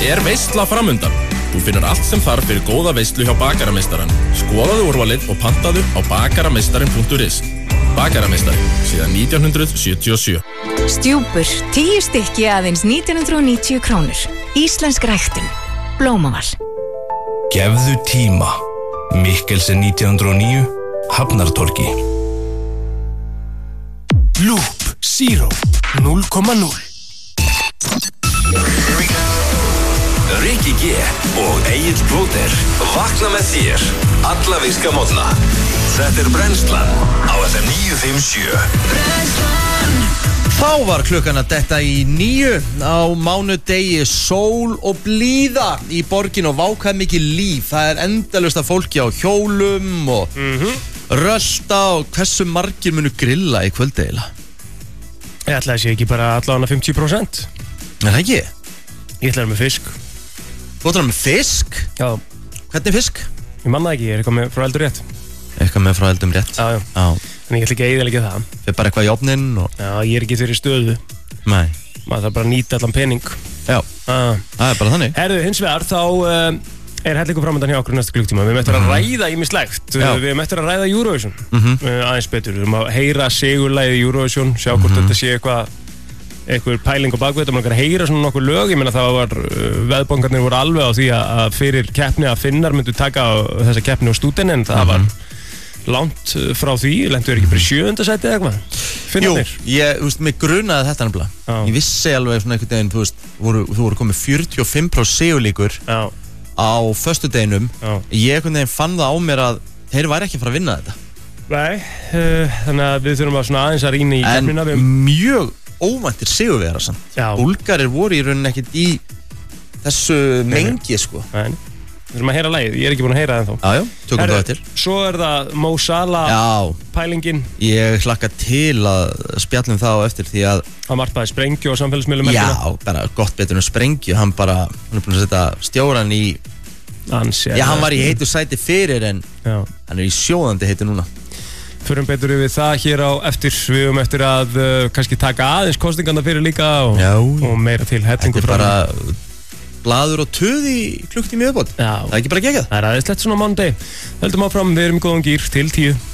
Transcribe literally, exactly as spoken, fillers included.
er veisla framundan. Þú finnur allt sem þarf fyrir góða veislu hjá Bakarameistarann. Skoðaðu úrvalið og pantaðu á bakarameistarin punktur is. Bakarameistari, síðan nítján hundruð sjötíu og sjö. Stjúpur, tíu stykki aðeins nítján hundruð og níutíu krónur. Íslensk ræktun. Blómaval. Gefðu tíma. Mikkelsen nítján hundruð og níu, Hafnartorgi. Loop Zero núll komma núll. Rikki G og Egill Plóter vakna með þér alla virka morgna. Þetta er Brennslan á F M níu fimm sjö. Brennslan. Þá var klukkan að detta í níu á mánudegi, sól og blíða í borgin og vákað mikið líf. Það er endalaust af fólki á hjólum og mm-hmm. rölta og hversu margir munu grilla í kvöldeila? Ég ætlaði að sé ekki bara allavega fimmtíu prósent. Er það ekki? Ég ætlaði með fisk. Þú ætlaði með fisk? Já. Hvernig fisk? Ég manna ekki, ég er eitthvað með frá eldur rétt. Eitthvað með frá eldum rétt? Já, já. Já. En ég ætla ekki að eyðileggja það. Það er bara eitthvað í ofninn og... Já, ég er ekki þeirri stöðu. Nei. Maður þarf bara að nýta allan pening. Já, ah. það er bara þannig. Herðu, hins vegar, þá uh, er hellingu framöndan hjá okkur næsta klukktíma. Við möttum mm-hmm. að ræða ýmislegt. Já. Við möttum að ræða Eurovision mm-hmm. uh, aðeins betur. Við möttum að heyra sigurlagið Eurovision, sjá hvort mm-hmm. þetta sé eitthvað eitthvað pæling og bakveit og maður kan heyra svona nokkur lög. Ég meina það var, uh, veðbankarnir voru alveg á því að fyrir keppni að Finnar myndu taka þessa keppni á stúdin, en það mm-hmm. var langt frá því, lentu er ekki bara í sjöunda sæti eða eitthvað? Finnarnir? Jú, ég, þú veist, mig grunaði þetta nefnilega. Ég vissi alveg svona einhvern veginn, þú veist, voru, þú voru komið fjörutíu og fimm prósent sigurlíkur á föstudeginum. Ég einhvern veginn fann það á mér að þeir væri ekki að fara að vinna þetta. Nei, uh, þannig að við þurfum að svona aðeins að rýna í keppnina. En mjög óvæntir sigurvegara samt. Búlgarir voru í rauninni ekkert í þessu mengi, sko. Nei. Við þurfum að heyra lagið, ég er ekki búin að heyra það ennþá. Jájá, tökum það eftir. Svo er það Mo Salah Já. pælingin. Ég hlakka til að spjallum það á eftir því að hann varpaði sprengju á samfélagsmiðlum. Já, bara gott betur en sprengju. Hann bara, hann er búin að setja stjóran í Ansi, Já, hann var í heitu sæti fyrir en Já. hann er í sjóðandi heitu núna. Förum betur yfir það hér á eftir. Við höfum eftir að uh, kannski taka aðeins kostingarna fyrir líka og, og meira til hellingu frá. Þetta er bara blaður og töð í klukktími viðbót. Það er ekki bara geggjað. Það er aðeinslegt svona mánudag. Höldum áfram, við erum í góðan gír til tíu.